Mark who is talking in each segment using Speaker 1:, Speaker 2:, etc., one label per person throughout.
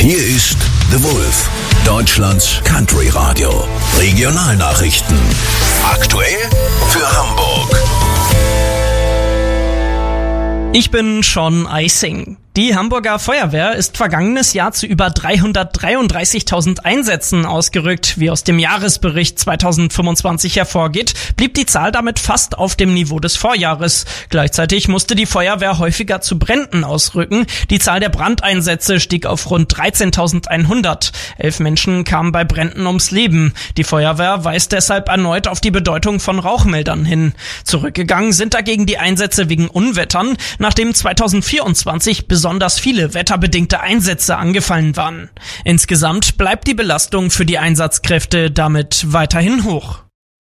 Speaker 1: Hier ist The Wolf, Deutschlands Country Radio. Regionalnachrichten. Aktuell für Hamburg.
Speaker 2: Ich bin Sean Eising. Die Hamburger Feuerwehr ist vergangenes Jahr zu über 333.000 Einsätzen ausgerückt. Wie aus dem Jahresbericht 2025 hervorgeht, blieb die Zahl damit fast auf dem Niveau des Vorjahres. Gleichzeitig musste die Feuerwehr häufiger zu Bränden ausrücken. Die Zahl der Brandeinsätze stieg auf rund 13.100. 11 Menschen kamen bei Bränden ums Leben. Die Feuerwehr weist deshalb erneut auf die Bedeutung von Rauchmeldern hin. Zurückgegangen sind dagegen die Einsätze wegen Unwettern, nachdem 2024 besonders viele wetterbedingte Einsätze angefallen waren. Insgesamt bleibt die Belastung für die Einsatzkräfte damit weiterhin hoch.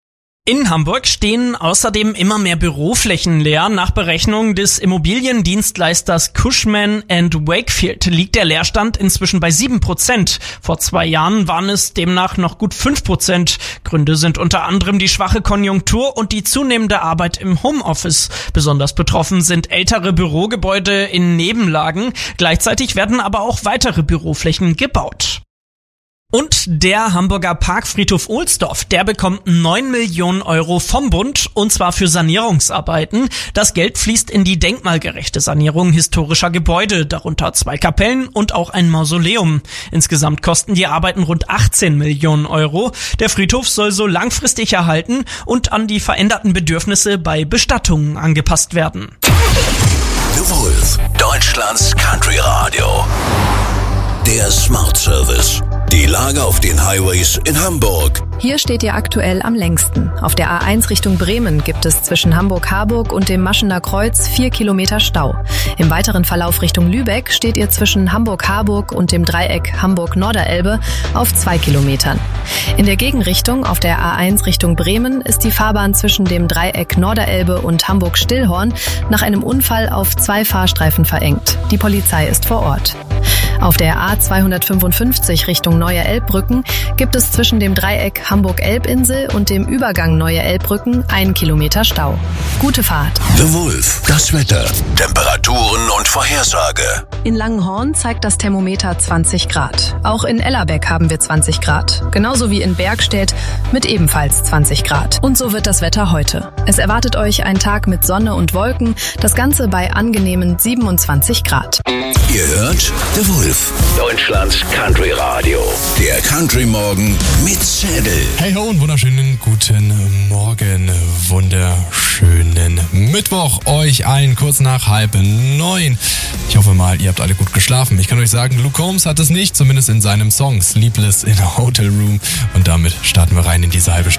Speaker 2: In Hamburg stehen außerdem immer mehr Büroflächen leer. Nach Berechnung des Immobiliendienstleisters Cushman & Wakefield liegt der Leerstand inzwischen bei 7%. Vor 2 Jahren waren es demnach noch gut 5%. Gründe sind unter anderem die schwache Konjunktur und die zunehmende Arbeit im Homeoffice. Besonders betroffen sind ältere Bürogebäude in Nebenlagen. Gleichzeitig werden aber auch weitere Büroflächen gebaut. Und der Hamburger Parkfriedhof Ohlsdorf, der bekommt 9 Millionen Euro vom Bund, und zwar für Sanierungsarbeiten. Das Geld fließt in die denkmalgerechte Sanierung historischer Gebäude, darunter 2 Kapellen und auch ein Mausoleum. Insgesamt kosten die Arbeiten rund 18 Millionen Euro. Der Friedhof soll so langfristig erhalten und an die veränderten Bedürfnisse bei Bestattungen angepasst werden.
Speaker 1: The Wolf, Deutschlands Country Radio. Der Smart Service. Die Lage auf den Highways in Hamburg.
Speaker 3: Hier steht ihr aktuell am längsten. Auf der A1 Richtung Bremen gibt es zwischen Hamburg-Harburg und dem Maschener Kreuz 4 Kilometer Stau. Im weiteren Verlauf Richtung Lübeck steht ihr zwischen Hamburg-Harburg und dem Dreieck Hamburg-Norderelbe auf 2 Kilometern. In der Gegenrichtung auf der A1 Richtung Bremen ist die Fahrbahn zwischen dem Dreieck Norderelbe und Hamburg-Stillhorn nach einem Unfall auf 2 Fahrstreifen verengt. Die Polizei ist vor Ort. Auf der A255 Richtung Neue Elbbrücken gibt es zwischen dem Dreieck Hamburg-Elbinsel und dem Übergang Neue Elbbrücken 1 Kilometer Stau. Gute Fahrt.
Speaker 1: The Wolf, das Wetter, Temperaturen und Vorhersage.
Speaker 3: In Langenhorn zeigt das Thermometer 20 Grad. Auch in Ellerbeck haben wir 20 Grad. Genauso wie in Bergstedt mit ebenfalls 20 Grad. Und so wird das Wetter heute. Es erwartet euch ein Tag mit Sonne und Wolken, das Ganze bei angenehmen 27 Grad.
Speaker 1: Ihr hört The Wolf, Deutschlands Country Radio. Der Country Morgen mit Zädel.
Speaker 4: Hey ho und wunderschönen guten Morgen, wunderschönen Mittwoch euch allen, kurz nach 8:30. Ich hoffe mal, ihr habt alle gut geschlafen. Ich kann euch sagen, Luke Combs hat es nicht, zumindest in seinem Song Sleepless in a Hotel Room. Und damit starten wir rein in diese halbe Stunde.